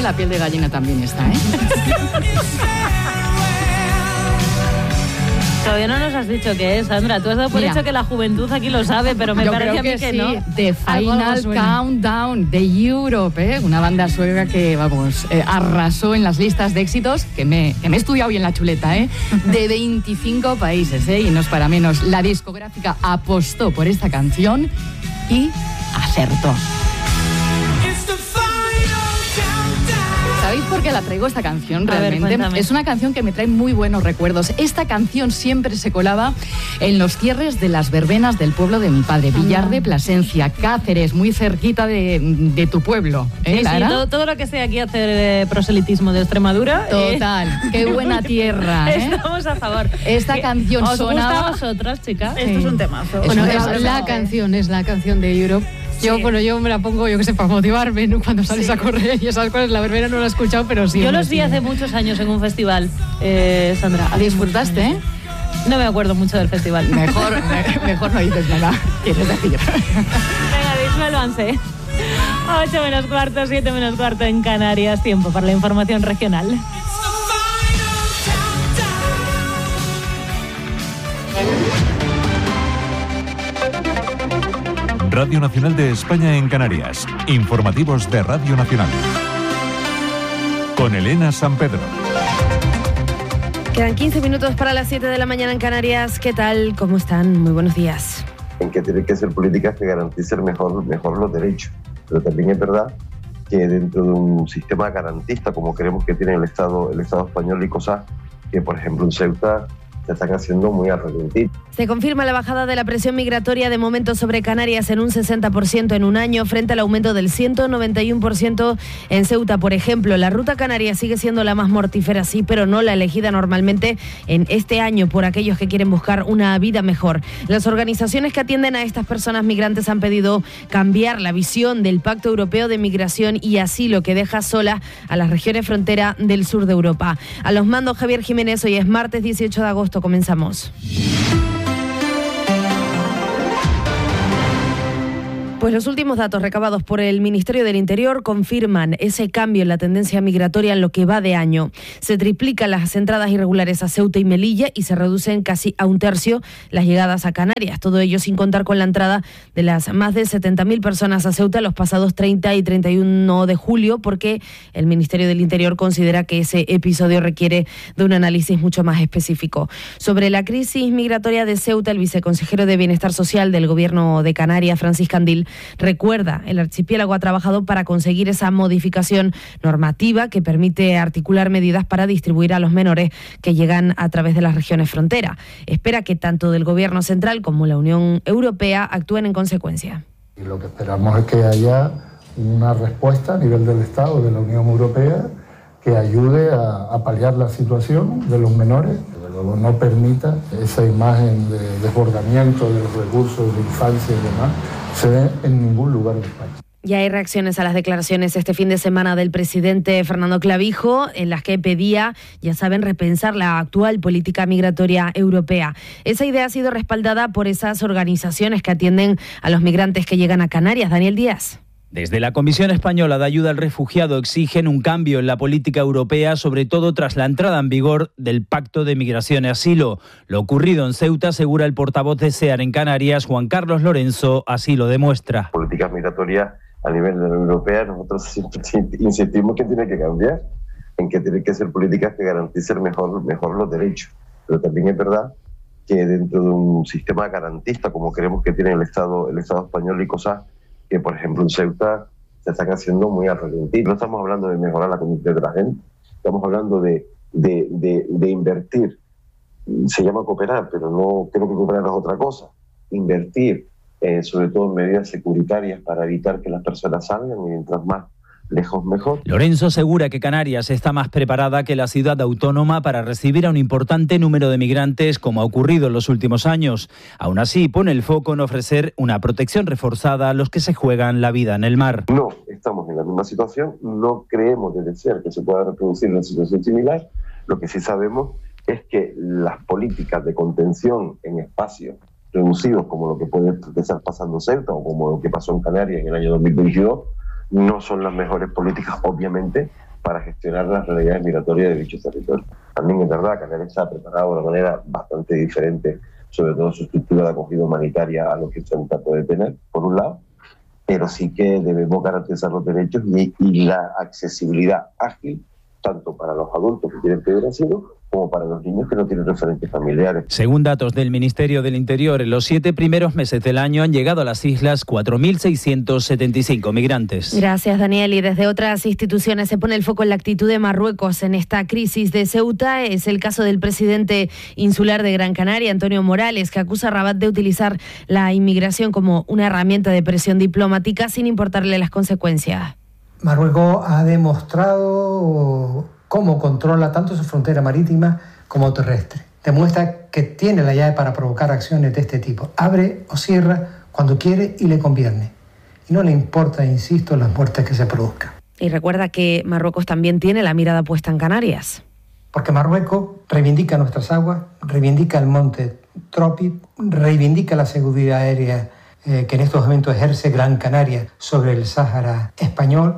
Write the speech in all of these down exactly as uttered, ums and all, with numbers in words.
pone la piel de gallina también esta, ¿eh? Todavía no nos has dicho qué es, Sandra. Tú has dado por Mira, hecho que la juventud aquí lo sabe, pero me yo parece creo a mí que, que sí. no. The Final Countdown de Europe, ¿eh? Una banda sueca que, vamos, eh, arrasó en las listas de éxitos, que me, que me he estudiado bien la chuleta, ¿eh? De veinticinco países, ¿eh? Y no es para menos. La discográfica apostó por esta canción y acertó. ¿Sabéis por qué la traigo esta canción realmente? A ver, es una canción que me trae muy buenos recuerdos. Esta canción siempre se colaba en los cierres de las verbenas del pueblo de mi padre, Villar de Plasencia, Cáceres, muy cerquita de, de tu pueblo. ¿Eh, sí, Lara? sí, todo, todo lo que sea aquí hacer eh, proselitismo de Extremadura. Total, eh, qué buena tierra, ¿eh? Estamos a favor. Esta canción ¿Os sonaba... gusta a vosotras, chicas? Esto es un temazo. Es Bueno, un es temazo. la canción, es la canción de Europe. Yo, Sí. bueno, yo me la pongo, yo que sé, para motivarme, ¿no? Cuando sales Sí. a correr y esas cosas. La verbena no la he escuchado, pero sí. Yo los vi hace muchos años en un festival, eh, Sandra. ¿Disfrutaste, eh? No me acuerdo mucho del festival. Mejor, me- mejor no dices nada, quieres decir. Venga, disuélvanse. ocho menos cuarto, siete menos cuarto en Canarias. Tiempo para la información regional. Radio Nacional de España en Canarias. Informativos de Radio Nacional. Con Elena San Pedro. Quedan quince minutos para las siete de la mañana en Canarias. ¿Qué tal? ¿Cómo están? Muy buenos días. En que tienen que ser políticas que garanticen mejor, mejor los derechos. Pero también es verdad que dentro de un sistema garantista, como creemos que tiene el Estado, el Estado español y cosas que, por ejemplo, en Ceuta se están haciendo muy a relentir. Se confirma la bajada de la presión migratoria de momento sobre Canarias en un sesenta por ciento en un año, frente al aumento del ciento noventa y uno por ciento en Ceuta, por ejemplo. La ruta canaria sigue siendo la más mortífera, sí, pero no la elegida normalmente en este año por aquellos que quieren buscar una vida mejor. Las organizaciones que atienden a estas personas migrantes han pedido cambiar la visión del Pacto Europeo de Migración y Asilo, que deja solas a las regiones frontera del sur de Europa. A los mandos, Javier Jiménez. Hoy es martes dieciocho de agosto. Comenzamos. Pues los últimos datos recabados por el Ministerio del Interior confirman ese cambio en la tendencia migratoria en lo que va de año. Se triplican las entradas irregulares a Ceuta y Melilla y se reducen casi a un tercio las llegadas a Canarias. Todo ello sin contar con la entrada de las más de setenta mil personas a Ceuta los pasados treinta y treinta y uno de julio, porque el Ministerio del Interior considera que ese episodio requiere de un análisis mucho más específico. Sobre la crisis migratoria de Ceuta, el viceconsejero de Bienestar Social del Gobierno de Canarias, Francis Candil, recuerda, el archipiélago ha trabajado para conseguir esa modificación normativa que permite articular medidas para distribuir a los menores que llegan a través de las regiones frontera. Espera que tanto del Gobierno central como la Unión Europea actúen en consecuencia. Y lo que esperamos es que haya una respuesta a nivel del Estado, de la Unión Europea, que ayude a, a paliar la situación de los menores, que luego no permita esa imagen de desbordamiento de los recursos de infancia y demás se ve en ningún lugar de España. Ya hay reacciones a las declaraciones este fin de semana del presidente Fernando Clavijo, en las que pedía, ya saben, repensar la actual política migratoria europea. Esa idea ha sido respaldada por esas organizaciones que atienden a los migrantes que llegan a Canarias. Daniel Díaz. Desde la Comisión Española de Ayuda al Refugiado exigen un cambio en la política europea, sobre todo tras la entrada en vigor del Pacto de Migración y Asilo. Lo ocurrido en Ceuta, asegura el portavoz de SEAR en Canarias, Juan Carlos Lorenzo, así lo demuestra. Políticas migratorias a nivel de la Unión Europea, nosotros insistimos que tiene que cambiar, en que tienen que ser políticas que garanticen mejor, mejor los derechos. Pero también es verdad que dentro de un sistema garantista, como creemos que tiene el Estado, el Estado español y cosas que, por ejemplo, en Ceuta se están haciendo muy a relentir. No estamos hablando de mejorar la condición de la gente, estamos hablando de, de, de, de invertir. Se llama cooperar, pero no creo que cooperar es otra cosa. Invertir, eh, sobre todo en medidas securitarias para evitar que las personas salgan, y mientras más lejos mejor. Lorenzo asegura que Canarias está más preparada que la ciudad autónoma para recibir a un importante número de migrantes, como ha ocurrido en los últimos años. Aún así, pone el foco en ofrecer una protección reforzada a los que se juegan la vida en el mar. No estamos en la misma situación, no creemos de desear que se pueda reproducir una situación similar. Lo que sí sabemos es que las políticas de contención en espacios reducidos, como lo que puede estar pasando en Ceuta o como lo que pasó en Canarias en el año dos mil veintidós, no son las mejores políticas, obviamente, para gestionar las realidades migratorias de dichos territorios. También es verdad que Canarias está preparado de una manera bastante diferente, sobre todo su estructura de acogida humanitaria a lo que Ceuta puede tener, por un lado, pero sí que debemos garantizar los derechos y, y la accesibilidad ágil, tanto para los adultos que quieren pedir asilo, como para los niños que no tienen referentes familiares. Según datos del Ministerio del Interior, en los siete primeros meses del año han llegado a las islas cuatro mil seiscientos setenta y cinco migrantes. Gracias, Daniel. Y desde otras instituciones se pone el foco en la actitud de Marruecos en esta crisis de Ceuta. Es el caso del presidente insular de Gran Canaria, Antonio Morales, que acusa a Rabat de utilizar la inmigración como una herramienta de presión diplomática sin importarle las consecuencias. Marruecos ha demostrado cómo controla tanto su frontera marítima como terrestre. Demuestra que tiene la llave para provocar acciones de este tipo. Abre o cierra cuando quiere y le conviene. Y no le importa, insisto, las muertes que se produzcan. Y recuerda que Marruecos también tiene la mirada puesta en Canarias. Porque Marruecos reivindica nuestras aguas, reivindica el monte Tropit, reivindica la seguridad aérea eh, que en estos momentos ejerce Gran Canaria sobre el Sáhara español.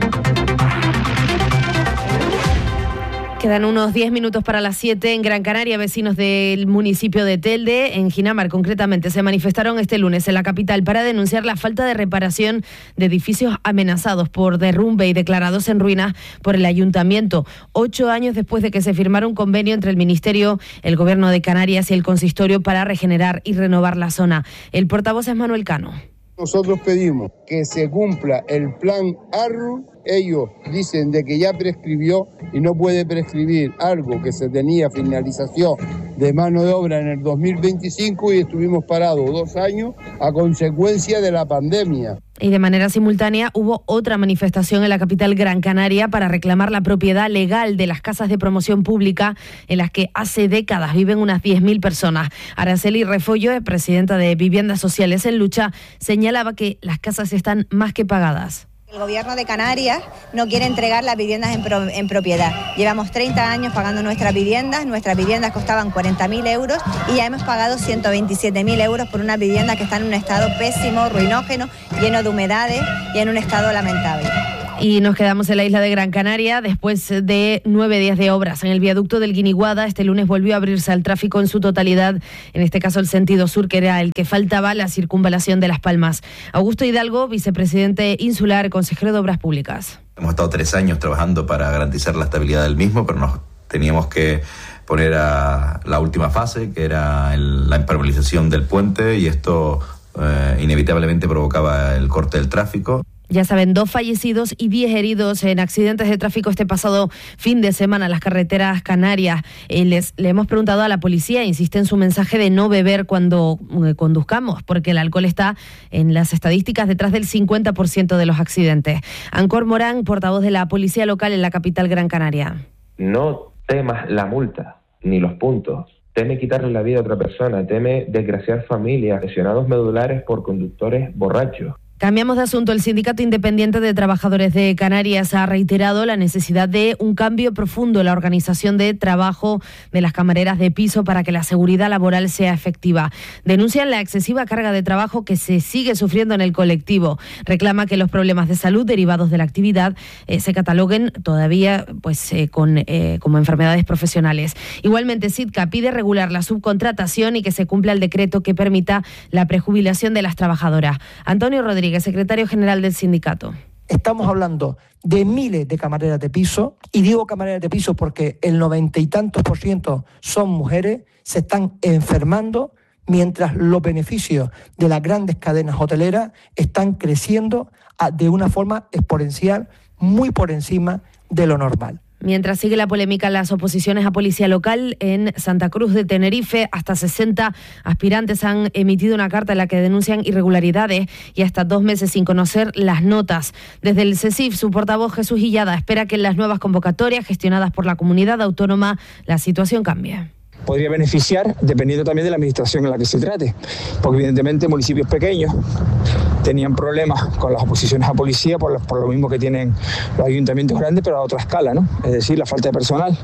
Quedan unos diez minutos para las siete. En Gran Canaria, vecinos del municipio de Telde, en Ginamar concretamente, se manifestaron este lunes en la capital para denunciar la falta de reparación de edificios amenazados por derrumbe y declarados en ruinas por el ayuntamiento. Ocho años después de que se firmara un convenio entre el Ministerio, el Gobierno de Canarias y el Consistorio para regenerar y renovar la zona. El portavoz es Manuel Cano. Nosotros pedimos que se cumpla el plan A R R U. Ellos dicen de que ya prescribió y no puede prescribir algo que se tenía finalización de mano de obra en el dos mil veinticinco y estuvimos parados dos años a consecuencia de la pandemia. Y de manera simultánea hubo otra manifestación en la capital Gran Canaria para reclamar la propiedad legal de las casas de promoción pública en las que hace décadas viven unas diez mil personas. Araceli Refollo, presidenta de Viviendas Sociales en Lucha, señalaba que las casas están más que pagadas. El Gobierno de Canarias no quiere entregar las viviendas en, pro, en propiedad. Llevamos treinta años pagando nuestras viviendas, nuestras viviendas costaban cuarenta mil euros y ya hemos pagado ciento veintisiete mil euros por una vivienda que está en un estado pésimo, ruinógeno, lleno de humedades y en un estado lamentable. Y nos quedamos en la isla de Gran Canaria. Después de nueve días de obras en el viaducto del Guiniguada, este lunes volvió a abrirse al tráfico en su totalidad, en este caso el sentido sur, que era el que faltaba, la circunvalación de Las Palmas. Augusto Hidalgo, vicepresidente insular, consejero de Obras Públicas. Hemos estado tres años trabajando para garantizar la estabilidad del mismo, pero nos teníamos que poner a la última fase, que era el, la impermeabilización del puente, y esto eh, inevitablemente provocaba el corte del tráfico. Ya saben, dos fallecidos y diez heridos en accidentes de tráfico este pasado fin de semana en las carreteras canarias. Eh, les, le hemos preguntado a la policía, insiste en su mensaje de no beber cuando eh, conduzcamos, porque el alcohol está en las estadísticas detrás del cincuenta por ciento de los accidentes. Ancor Morán, portavoz de la policía local en la capital Gran Canaria. No temas la multa ni los puntos. Teme quitarle la vida a otra persona, teme desgraciar familias, lesionados medulares por conductores borrachos. Cambiamos de asunto. El Sindicato Independiente de Trabajadores de Canarias ha reiterado la necesidad de un cambio profundo en la organización de trabajo de las camareras de piso para que la seguridad laboral sea efectiva. Denuncian la excesiva carga de trabajo que se sigue sufriendo en el colectivo. Reclama que los problemas de salud derivados de la actividad eh, se cataloguen todavía pues, eh, con, eh, como enfermedades profesionales. Igualmente, SITCA pide regular la subcontratación y que se cumpla el decreto que permita la prejubilación de las trabajadoras. Antonio Rodríguez, secretario general del sindicato. Estamos hablando de miles de camareras de piso, y digo camareras de piso porque el noventa y tantos por ciento son mujeres, se están enfermando, mientras los beneficios de las grandes cadenas hoteleras están creciendo de una forma exponencial, muy por encima de lo normal. Mientras sigue la polémica en las oposiciones a policía local, en Santa Cruz de Tenerife, hasta sesenta aspirantes han emitido una carta en la que denuncian irregularidades y hasta dos meses sin conocer las notas. Desde el CESIF, su portavoz Jesús Illada espera que en las nuevas convocatorias gestionadas por la comunidad autónoma la situación cambie. Podría beneficiar dependiendo también de la administración en la que se trate, porque evidentemente municipios pequeños tenían problemas con las oposiciones a policía por lo, por lo mismo que tienen los ayuntamientos grandes, pero a otra escala, ¿no? Es decir, la falta de personal.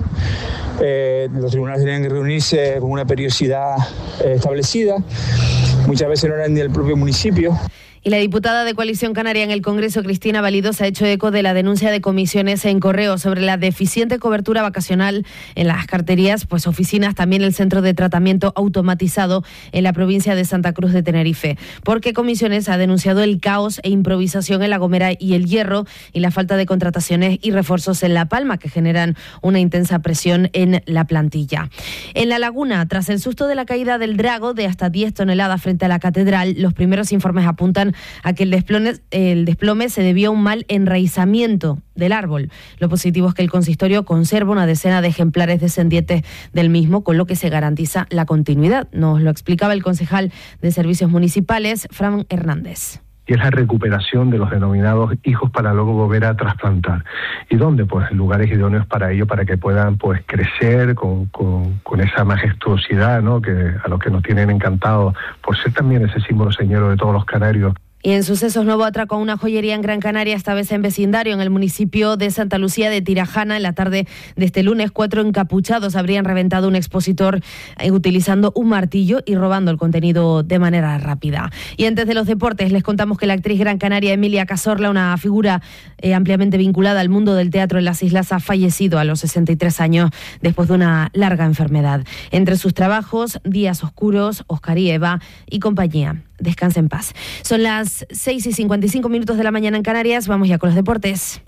Eh, los tribunales tenían que reunirse con una periodicidad eh, establecida, muchas veces no eran ni del propio municipio. Y la diputada de Coalición Canaria en el Congreso, Cristina Valido, se ha hecho eco de la denuncia de Comisiones en Correo sobre la deficiente cobertura vacacional en las carterías, pues oficinas, también el centro de tratamiento automatizado en la provincia de Santa Cruz de Tenerife. Porque Comisiones ha denunciado el caos e improvisación en La Gomera y El Hierro y la falta de contrataciones y refuerzos en La Palma, que generan una intensa presión en la plantilla. En La Laguna, tras el susto de la caída del Drago de hasta diez toneladas frente a la catedral, los primeros informes apuntan a que el desplome, el desplome se debió a un mal enraizamiento del árbol. Lo positivo es que el consistorio conserva una decena de ejemplares descendientes del mismo, con lo que se garantiza la continuidad. Nos lo explicaba el concejal de Servicios Municipales, Fran Hernández. Y es la recuperación de los denominados hijos para luego volver a trasplantar. ¿Y dónde? Pues lugares idóneos para ello, para que puedan pues crecer con, con, con esa majestuosidad, ¿no?, que a los que nos tienen encantados por ser también ese símbolo señero de todos los canarios. Y en sucesos, nuevo atraco a una joyería en Gran Canaria, esta vez en vecindario, en el municipio de Santa Lucía de Tirajana. En la tarde de este lunes, cuatro encapuchados habrían reventado un expositor eh, utilizando un martillo y robando el contenido de manera rápida. Y antes de los deportes, les contamos que la actriz gran canaria Emilia Cazorla, una figura eh, ampliamente vinculada al mundo del teatro en las islas, ha fallecido a los sesenta y tres años después de una larga enfermedad. Entre sus trabajos, Días Oscuros, Oscar y Eva y compañía. Descansa en paz. Son las seis y cincuenta y cinco minutos de la mañana en Canarias. Vamos ya con los deportes.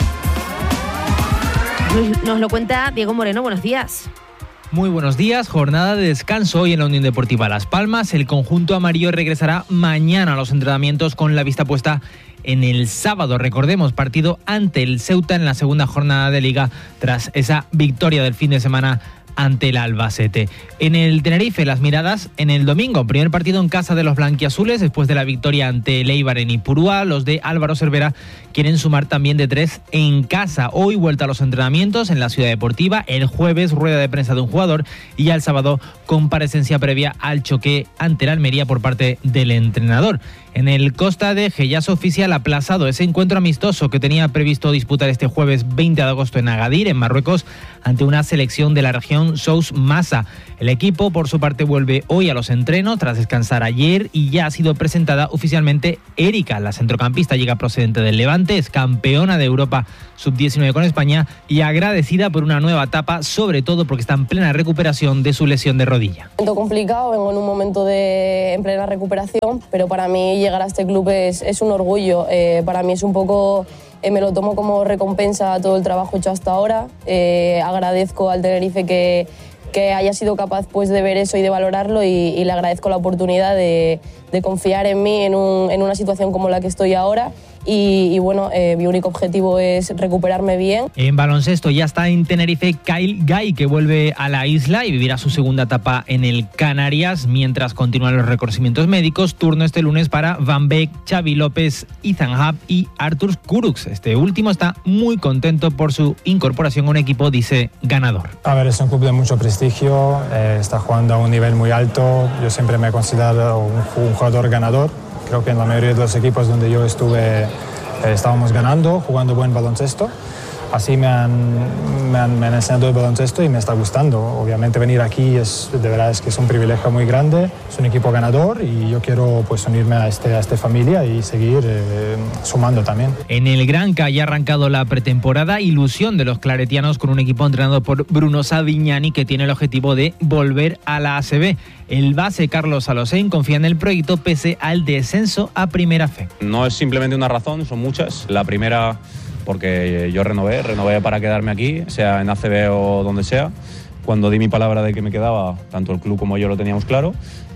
Nos, nos lo cuenta Diego Moreno. Buenos días. Muy buenos días, jornada de descanso hoy en la Unión Deportiva Las Palmas. El conjunto amarillo regresará mañana a los entrenamientos con la vista puesta en el sábado. Recordemos, partido ante el Ceuta en la segunda jornada de Liga tras esa victoria del fin de semana ante el Albacete. En el Tenerife, las miradas en el domingo. Primer partido en casa de los blanquiazules después de la victoria ante el Eibar en Ipurúa. Los de Álvaro Cervera quieren sumar también de tres en casa. Hoy vuelta a los entrenamientos en la Ciudad Deportiva. El jueves, rueda de prensa de un jugador. Y ya el sábado, comparecencia previa al choque ante el Almería por parte del entrenador. En el Costa de Eje se oficial aplazado ese encuentro amistoso que tenía previsto disputar este jueves veinte de agosto en Agadir, en Marruecos, ante una selección de la región Sous Massa. El equipo, por su parte, vuelve hoy a los entrenos tras descansar ayer y ya ha sido presentada oficialmente Erika. La centrocampista llega procedente del Levante, es campeona de Europa sub diecinueve con España y agradecida por una nueva etapa, sobre todo porque está en plena recuperación de su lesión de rodilla. Momento complicado, vengo en un momento de en plena recuperación, pero para mí llegar a este club es, es un orgullo. Eh, para mí es un poco, eh, me lo tomo como recompensa a todo el trabajo hecho hasta ahora. Eh, agradezco al Tenerife que, que haya sido capaz pues, de ver eso y de valorarlo y, y le agradezco la oportunidad de, de confiar en mí en, un, en una situación como la que estoy ahora. Y, y bueno, eh, mi único objetivo es recuperarme bien. En baloncesto ya está en Tenerife Kyle Guy, que vuelve a la isla y vivirá su segunda etapa en el Canarias mientras continúan los reconocimientos médicos. Turno este lunes para Van Beek, Xavi López, Ethan Hub y Artur Kurucs. Este último está muy contento por su incorporación a un equipo, dice, ganador. A ver, es un club de mucho prestigio, eh, está jugando a un nivel muy alto. Yo siempre me he considerado un, un jugador ganador. Creo que en la mayoría de los equipos donde yo estuve eh, estábamos ganando, jugando buen baloncesto. Así me han, me, han, me han enseñado el baloncesto y me está gustando. Obviamente venir aquí es, de verdad es que es un privilegio muy grande. Es un equipo ganador y yo quiero pues, unirme a, este, a esta familia y seguir eh, sumando también. En el Granca ya ha arrancado la pretemporada. Ilusión de los claretianos con un equipo entrenado por Bruno Savignani, que tiene el objetivo de volver a la A C B. El base Carlos Alosén confía en el proyecto pese al descenso a Primera Fe. No es simplemente una razón, son muchas. La primera, porque yo renové, renové para quedarme aquí, sea en A C B o donde sea. Cuando di mi palabra de que me quedaba, tanto el club como yo lo teníamos claro.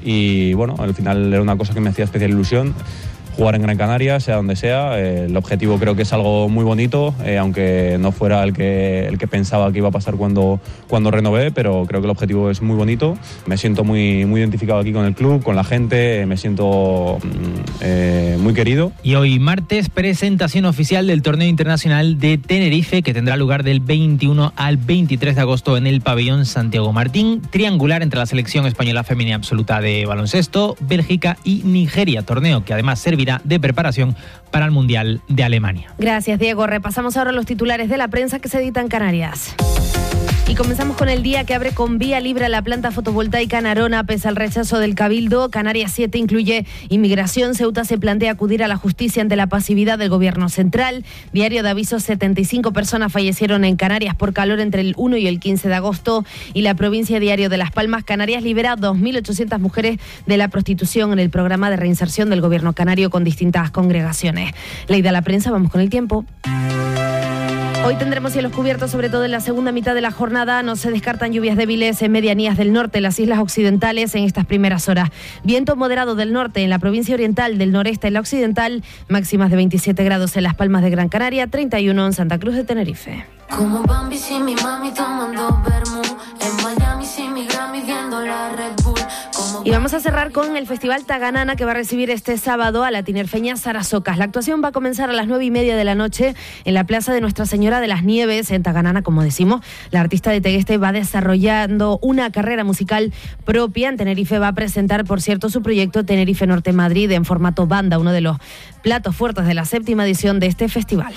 Y bueno, al final era una cosa que me hacía especial ilusión. Jugar en Gran Canaria, sea donde sea, eh, el objetivo creo que es algo muy bonito, eh, aunque no fuera el que, el que pensaba que iba a pasar cuando, cuando renové, pero creo que el objetivo es muy bonito. Me siento muy, muy identificado aquí con el club, con la gente, me siento eh, muy querido. Y hoy martes, presentación oficial del torneo internacional de Tenerife, que tendrá lugar del veintiuno al veintitrés de agosto en el pabellón Santiago Martín, triangular entre la selección española femenina absoluta de baloncesto, Bélgica y Nigeria, torneo que además servirá de preparación para el Mundial de Alemania. Gracias, Diego. Repasamos ahora los titulares de la prensa que se editan en Canarias. Y comenzamos con el día que abre con vía libre la planta fotovoltaica en Arona. Pese al rechazo del Cabildo, Canarias siete incluye inmigración. Ceuta se plantea acudir a la justicia ante la pasividad del gobierno central. Diario de Aviso, setenta y cinco personas fallecieron en Canarias por calor entre el uno y el quince de agosto. Y la provincia Diario de Las Palmas, Canarias libera dos mil ochocientas mujeres de la prostitución en el programa de reinserción del gobierno canario con distintas congregaciones. Leída la prensa, vamos con el tiempo. Hoy tendremos cielos cubiertos, sobre todo en la segunda mitad de la jornada. No se descartan lluvias débiles en medianías del norte, las islas occidentales en estas primeras horas. Viento moderado del norte en la provincia oriental, del noreste en la occidental. Máximas de veintisiete grados en Las Palmas de Gran Canaria, treinta y uno en Santa Cruz de Tenerife. Como Bambi sin mi mami tomando vermú, en Miami sin mi Grammy viendo la Red Bull. Y vamos a cerrar con el Festival Taganana, que va a recibir este sábado a la tinerfeña Sara Socas. La actuación va a comenzar a las nueve y media de la noche en la Plaza de Nuestra Señora de las Nieves, en Taganana, como decimos. La artista de Tegueste va desarrollando una carrera musical propia. En Tenerife va a presentar, por cierto, su proyecto Tenerife Norte Madrid en formato banda, uno de los platos fuertes de la séptima edición de este festival.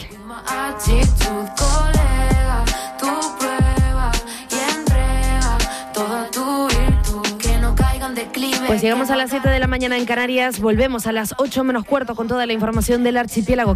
Pues llegamos a las siete de la mañana en Canarias, volvemos a las ocho menos cuarto con toda la información del archipiélago.